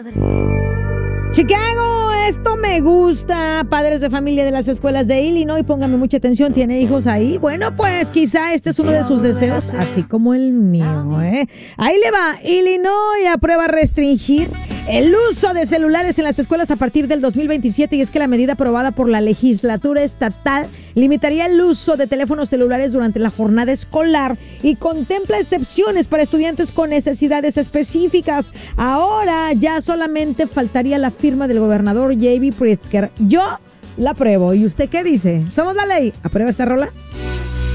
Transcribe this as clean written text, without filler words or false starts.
Chicago, esto me gusta. Padres de familia de las escuelas de Illinois, pónganme mucha atención. ¿Tiene hijos ahí? Bueno, pues quizá este es uno de sus deseos, así como el mío, ¿eh? Ahí le va. Illinois aprueba restringir el uso de celulares en las escuelas a partir del 2027, y es que la medida aprobada por la legislatura estatal limitaría el uso de teléfonos celulares durante la jornada escolar y contempla excepciones para estudiantes con necesidades específicas. Ahora ya solamente faltaría la firma del gobernador J.B. Pritzker. Yo la apruebo. ¿Y usted qué dice? ¿Somos la ley? ¿Aprueba esta rola?